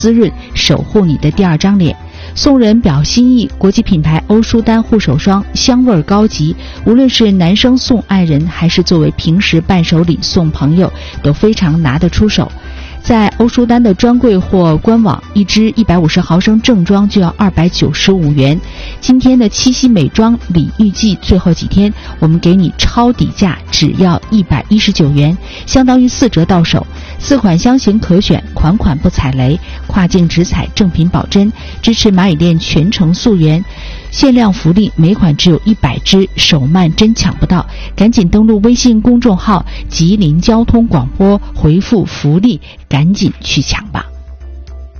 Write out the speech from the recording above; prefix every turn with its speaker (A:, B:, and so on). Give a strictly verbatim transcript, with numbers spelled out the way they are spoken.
A: 滋润，守护你的第二张脸。送人表心意，国际品牌欧舒丹护手霜香味高级，无论是男生送爱人，还是作为平时伴手礼送朋友，都非常拿得出手。在欧舒丹的专柜或官网，一支一百五十毫升正装就要二百九十五元。今天的七夕美妆礼遇季最后几天，我们给你超底价，只要一百一十九元，相当于四折到手。四款香型可选，款款不踩雷，跨境直采，正品保真，支持蚂蚁店全程溯源。限量福利，每款只有一百支，手慢真抢不到，赶紧登录微信公众号吉林交通广播，回复福利，赶紧去抢吧。